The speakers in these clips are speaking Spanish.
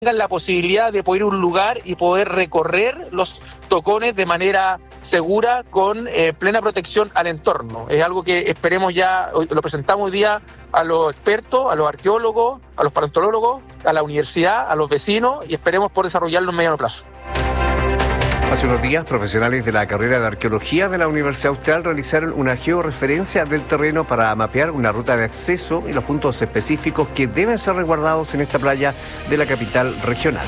tengan la posibilidad de poder ir a un lugar y poder recorrer los tocones de manera segura con plena protección al entorno. Es algo que esperemos ya, lo presentamos hoy día a los expertos, a los arqueólogos, a los paleontólogos, a la universidad, a los vecinos y esperemos por desarrollarlo en mediano plazo. Hace unos días, profesionales de la carrera de arqueología de la Universidad Austral realizaron una georreferencia del terreno para mapear una ruta de acceso y los puntos específicos que deben ser resguardados en esta playa de la capital regional.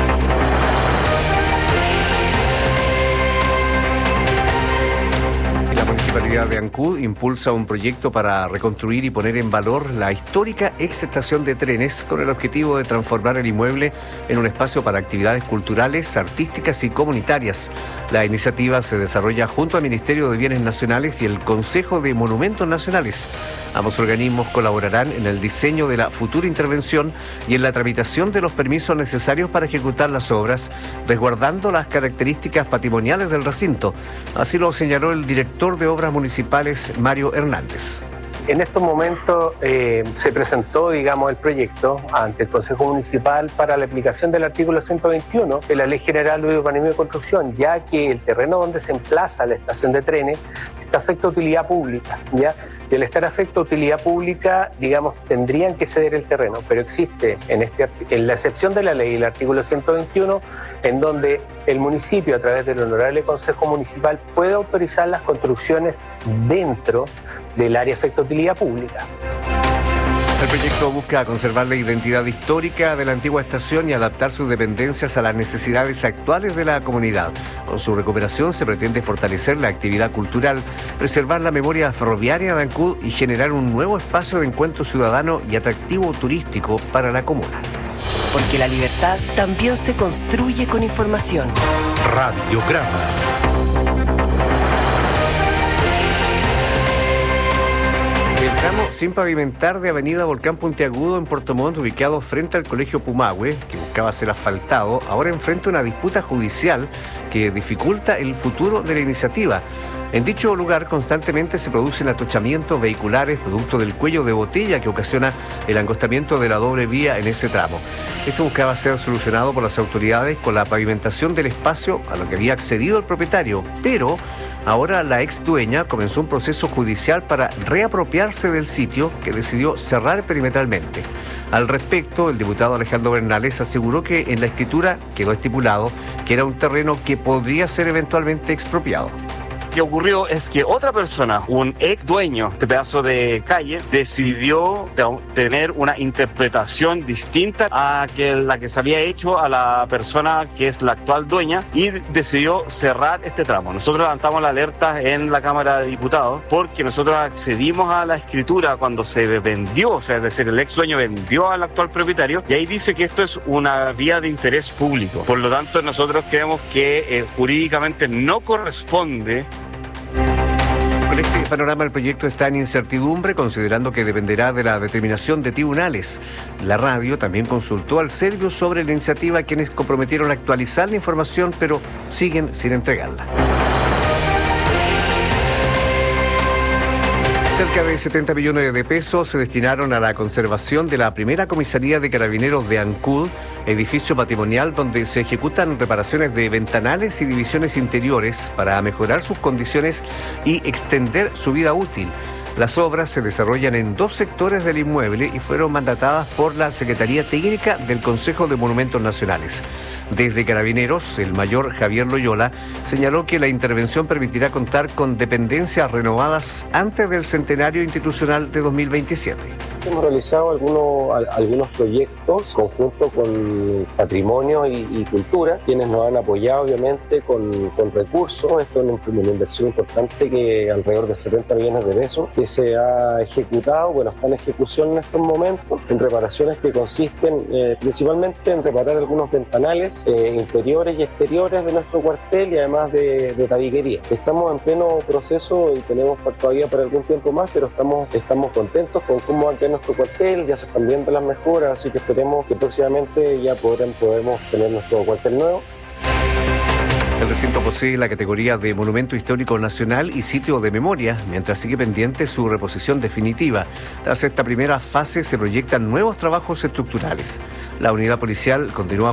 La Municipalidad de Ancud impulsa un proyecto para reconstruir y poner en valor la histórica exestación de trenes con el objetivo de transformar el inmueble en un espacio para actividades culturales, artísticas y comunitarias. La iniciativa se desarrolla junto al Ministerio de Bienes Nacionales y el Consejo de Monumentos Nacionales. Ambos organismos colaborarán en el diseño de la futura intervención y en la tramitación de los permisos necesarios para ejecutar las obras, resguardando las características patrimoniales del recinto. Así lo señaló el director de Obras Municipales, Mario Hernández. En estos momentos se presentó, el proyecto ante el Consejo Municipal para la aplicación del artículo 121 de la Ley General de Urbanismo y Construcción, ya que el terreno donde se emplaza la estación de trenes está afecto a utilidad pública, ¿ya? Y al estar afecto a utilidad pública, tendrían que ceder el terreno, pero existe en la excepción de la ley, el artículo 121, en donde el municipio, a través del Honorable Consejo Municipal, puede autorizar las construcciones dentro del área afecto a utilidad pública. El proyecto busca conservar la identidad histórica de la antigua estación y adaptar sus dependencias a las necesidades actuales de la comunidad. Con su recuperación se pretende fortalecer la actividad cultural, preservar la memoria ferroviaria de Ancud y generar un nuevo espacio de encuentro ciudadano y atractivo turístico para la comuna. Porque la libertad también se construye con información. Radiograma. El tramo sin pavimentar de Avenida Volcán Puntiagudo en Puerto Montt, ubicado frente al Colegio Pumahue, que buscaba ser asfaltado, ahora enfrenta una disputa judicial que dificulta el futuro de la iniciativa. En dicho lugar constantemente se producen atochamientos vehiculares producto del cuello de botella que ocasiona el angostamiento de la doble vía en ese tramo. Esto buscaba ser solucionado por las autoridades con la pavimentación del espacio a lo que había accedido el propietario, pero ahora la ex dueña comenzó un proceso judicial para reapropiarse del sitio que decidió cerrar perimetralmente. Al respecto, el diputado Alejandro Bernales aseguró que en la escritura quedó estipulado que era un terreno que podría ser eventualmente expropiado. Lo que ocurrió es que otra persona, un ex dueño de pedazo de calle, decidió tener una interpretación distinta a la que se había hecho a la persona que es la actual dueña y decidió cerrar este tramo. Nosotros levantamos la alerta en la Cámara de Diputados porque nosotros accedimos a la escritura cuando se vendió, o sea, es decir, el ex dueño vendió al actual propietario y ahí dice que esto es una vía de interés público. Por lo tanto, nosotros creemos que jurídicamente no corresponde. Con este panorama el proyecto está en incertidumbre, considerando que dependerá de la determinación de tribunales. La radio también consultó al Servio sobre la iniciativa, quienes comprometieron a actualizar la información, pero siguen sin entregarla. Cerca de 70 millones de pesos se destinaron a la conservación de la primera comisaría de carabineros de Ancud, edificio patrimonial donde se ejecutan reparaciones de ventanales y divisiones interiores para mejorar sus condiciones y extender su vida útil. Las obras se desarrollan en 2 sectores del inmueble y fueron mandatadas por la Secretaría Técnica del Consejo de Monumentos Nacionales. Desde Carabineros, el mayor Javier Loyola señaló que la intervención permitirá contar con dependencias renovadas antes del centenario institucional de 2027. Hemos realizado algunos proyectos conjunto con Patrimonio y Cultura, quienes nos han apoyado obviamente con recursos. Esto es una inversión importante que alrededor de 70 millones de pesos que se ha ejecutado, está en ejecución en estos momentos, en reparaciones que consisten principalmente en reparar algunos ventanales interiores y exteriores de nuestro cuartel y además de tabiquería. Estamos en pleno proceso y tenemos todavía para algún tiempo más, pero estamos contentos con cómo va a quedar nuestro cuartel, ya se están viendo las mejoras, así que esperemos que próximamente ya podemos tener nuestro cuartel nuevo. El recinto posee la categoría de Monumento Histórico Nacional y Sitio de Memoria, mientras sigue pendiente su reposición definitiva. Tras esta primera fase se proyectan nuevos trabajos estructurales. La unidad policial continúa